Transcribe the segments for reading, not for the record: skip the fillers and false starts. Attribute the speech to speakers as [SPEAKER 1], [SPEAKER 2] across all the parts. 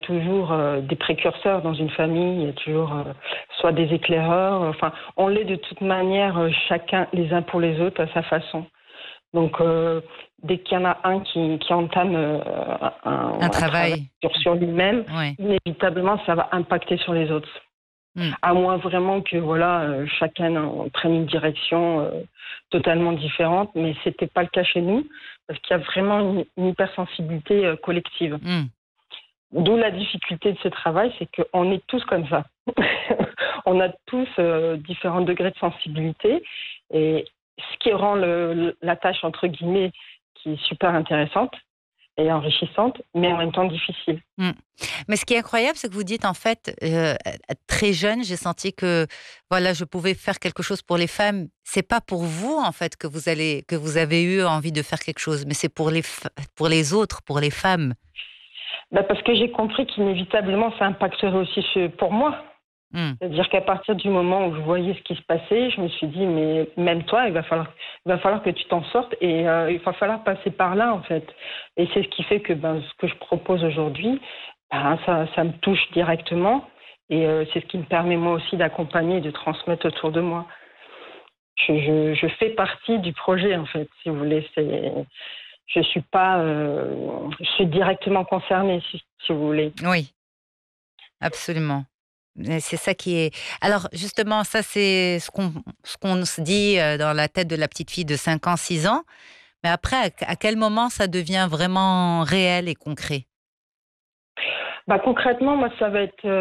[SPEAKER 1] toujours des précurseurs dans une famille, il y a toujours soit des éclaireurs, enfin, on l'est de toute manière, chacun les uns pour les autres à sa façon. Donc, dès qu'il y en a un qui entame
[SPEAKER 2] Un
[SPEAKER 1] un travail
[SPEAKER 2] travail.
[SPEAKER 1] sur lui-même,
[SPEAKER 2] Ouais.
[SPEAKER 1] inévitablement, ça va impacter sur les autres.
[SPEAKER 2] Mm.
[SPEAKER 1] À moins vraiment que chacun prenne une direction totalement différente, mais c'était pas le cas chez nous, parce qu'il y a vraiment une hypersensibilité collective.
[SPEAKER 2] Mm.
[SPEAKER 1] D'où la difficulté de ce travail, c'est qu'on est tous comme ça. On a tous différents degrés de sensibilité, et ce qui rend la tâche, entre guillemets, qui est super intéressante et enrichissante, mais en même temps difficile.
[SPEAKER 2] Mm. Mais ce qui est incroyable, c'est que vous dites, en fait, très jeune, j'ai senti que, voilà, je pouvais faire quelque chose pour les femmes. C'est pas pour vous, en fait, que vous avez eu envie de faire quelque chose, mais c'est pour pour les autres, pour les femmes.
[SPEAKER 1] Parce que j'ai compris qu'inévitablement, ça impacterait aussi pour moi.
[SPEAKER 2] Mm.
[SPEAKER 1] C'est-à-dire qu'à partir du moment où je voyais ce qui se passait, je me suis dit, mais même toi, il va falloir que tu t'en sortes, et il va falloir passer par là, en fait. Et c'est ce qui fait que ce que je propose aujourd'hui, ça me touche directement, et c'est ce qui me permet moi aussi d'accompagner et de transmettre autour de moi. Je fais partie du projet, en fait, si vous voulez. Je suis pas, je suis directement concernée, si vous voulez.
[SPEAKER 2] Oui, absolument. Mais c'est ça qui est. Alors, justement, ça, c'est ce qu'on se dit dans la tête de la petite fille de 5 ans, 6 ans. Mais après, à quel moment ça devient vraiment réel et concret?
[SPEAKER 1] Concrètement, moi, ça va être.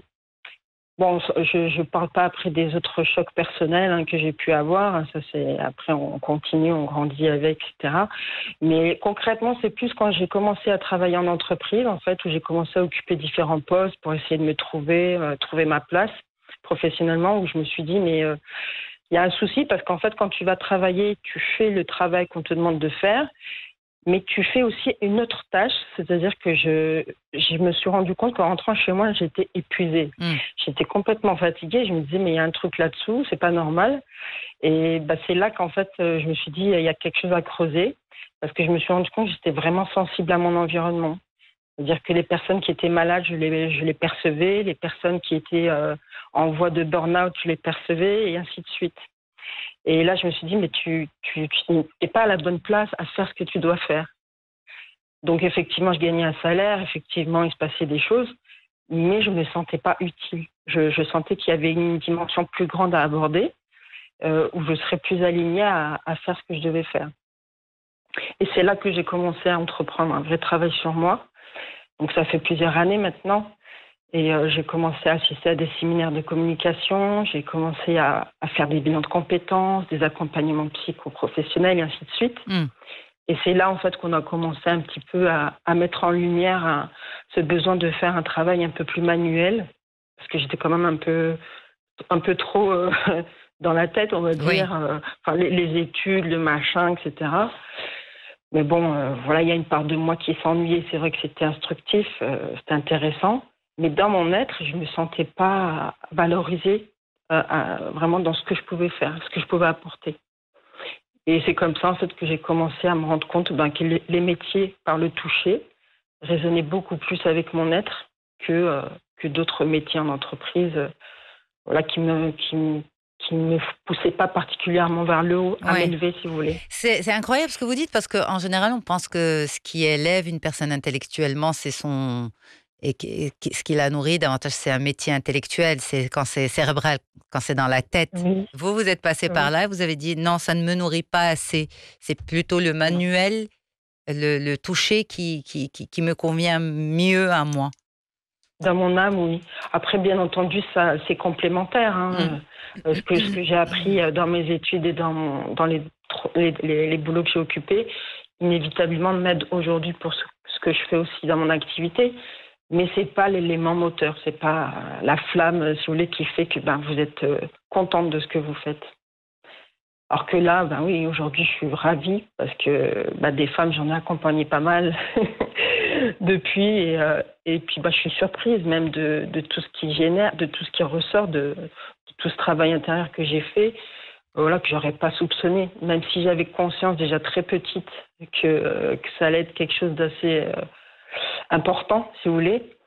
[SPEAKER 1] Bon, je parle pas après des autres chocs personnels que j'ai pu avoir. Ça, c'est après, on continue, on grandit avec, etc. Mais concrètement, c'est plus quand j'ai commencé à travailler en entreprise, en fait, où j'ai commencé à occuper différents postes pour essayer de me trouver ma place professionnellement, où je me suis dit, mais il y a un souci, parce qu'en fait, quand tu vas travailler, tu fais le travail qu'on te demande de faire, mais tu fais aussi une autre tâche, c'est-à-dire que je me suis rendu compte qu'en rentrant chez moi, j'étais épuisée.
[SPEAKER 2] Mm.
[SPEAKER 1] J'étais complètement fatiguée. Je me disais, mais il y a un truc là-dessous, c'est pas normal. Et c'est là qu'en fait, je me suis dit, il y a quelque chose à creuser, parce que je me suis rendu compte que j'étais vraiment sensible à mon environnement. C'est-à-dire que les personnes qui étaient malades, je les percevais. Les personnes qui étaient en voie de burn-out, je les percevais, et ainsi de suite. Et là, je me suis dit, mais tu n'es pas à la bonne place à faire ce que tu dois faire. Donc, effectivement, je gagnais un salaire, effectivement, il se passait des choses, mais je ne me sentais pas utile. Je sentais qu'il y avait une dimension plus grande à aborder, où je serais plus alignée à faire ce que je devais faire. Et c'est là que j'ai commencé à entreprendre un vrai travail sur moi. Donc, ça fait plusieurs années maintenant. Et j'ai commencé à assister à des séminaires de communication, j'ai commencé à faire des bilans de compétences, des accompagnements psycho-professionnels, et ainsi de suite.
[SPEAKER 2] Mm.
[SPEAKER 1] Et c'est là, en fait, qu'on a commencé un petit peu à mettre en lumière ce besoin de faire un travail un peu plus manuel, parce que j'étais quand même un peu trop dans la tête, on va
[SPEAKER 2] Oui.
[SPEAKER 1] dire, les études, le machin, etc. Mais bon, voilà, il y a une part de moi qui s'ennuyait. C'est vrai que c'était instructif, c'était intéressant. Mais dans mon être, je ne me sentais pas valorisée vraiment dans ce que je pouvais faire, ce que je pouvais apporter. Et c'est comme ça, en fait, que j'ai commencé à me rendre compte que les métiers par le toucher résonnaient beaucoup plus avec mon être que d'autres métiers en entreprise, qui me poussaient pas particulièrement vers le haut, à
[SPEAKER 2] Ouais.
[SPEAKER 1] m'élever, si vous voulez.
[SPEAKER 2] C'est incroyable ce que vous dites, parce qu'en général, on pense que ce qui élève une personne intellectuellement, c'est son. Ce qui la nourrit davantage, c'est un métier intellectuel, c'est quand c'est cérébral, quand c'est dans la tête.
[SPEAKER 1] Oui,
[SPEAKER 2] Vous êtes passé par
[SPEAKER 1] oui.
[SPEAKER 2] là, vous avez dit non, ça ne me nourrit pas assez. C'est plutôt le
[SPEAKER 1] Non.
[SPEAKER 2] manuel, le toucher qui me convient mieux à moi.
[SPEAKER 1] Dans mon âme, oui. Après, bien entendu, ça, c'est complémentaire.
[SPEAKER 2] Mm.
[SPEAKER 1] Ce que j'ai appris dans mes études et dans les boulots que j'ai occupés, inévitablement m'aide aujourd'hui pour ce que je fais aussi dans mon activité. Mais c'est pas l'élément moteur, c'est pas la flamme, si vous voulez, qui fait que vous êtes contente de ce que vous faites. Alors que là, oui, aujourd'hui, je suis ravie parce que des femmes, j'en ai accompagné pas mal depuis. Et puis, je suis surprise même de tout ce qui génère, de tout ce qui ressort de tout ce travail intérieur que j'ai fait, que j'aurais pas soupçonné. Même si j'avais conscience déjà très petite que ça allait être quelque chose d'assez important, si vous voulez.